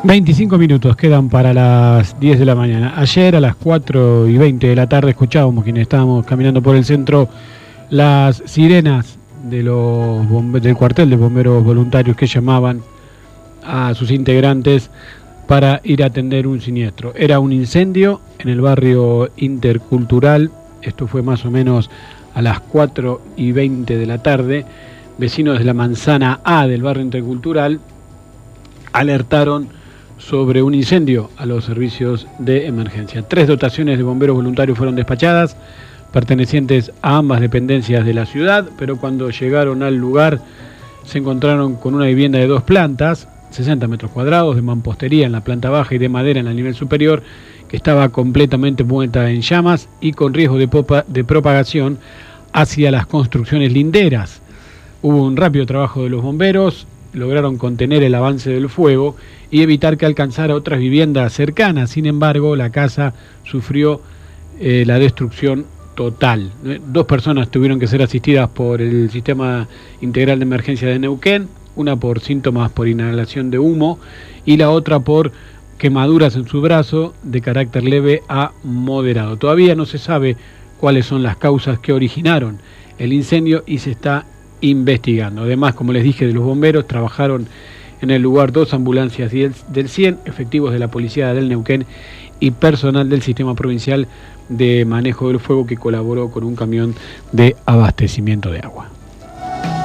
25 minutos quedan para las 10 de la mañana. Ayer a las 4:20 de la tarde escuchábamos, quienes estábamos caminando por el centro, las sirenas de del cuartel de bomberos voluntarios que llamaban a sus integrantes para ir a atender un siniestro. Era un incendio en el barrio Intercultural. Esto fue más o menos a las 4:20 de la tarde. Vecinos de la manzana A del barrio Intercultural alertaron sobre un incendio a los servicios de emergencia. 3 dotaciones de bomberos voluntarios fueron despachadas, pertenecientes a ambas dependencias de la ciudad, pero cuando llegaron al lugar se encontraron con una vivienda de 2 plantas, 60 metros cuadrados, de mampostería en la planta baja y de madera en el nivel superior, que estaba completamente envuelta en llamas y con riesgo de propagación hacia las construcciones linderas. Hubo un rápido trabajo de los bomberos, lograron contener el avance del fuego y evitar que alcanzara otras viviendas cercanas. Sin embargo, la casa sufrió la destrucción total. 2 personas tuvieron que ser asistidas por el Sistema Integral de Emergencia de Neuquén, una por síntomas por inhalación de humo y la otra por quemaduras en su brazo de carácter leve a moderado. Todavía no se sabe cuáles son las causas que originaron el incendio y se está investigando. Además, como les dije, de los bomberos trabajaron en el lugar 2 ambulancias del 100, efectivos de la Policía del Neuquén y personal del Sistema Provincial de Manejo del Fuego que colaboró con un camión de abastecimiento de agua.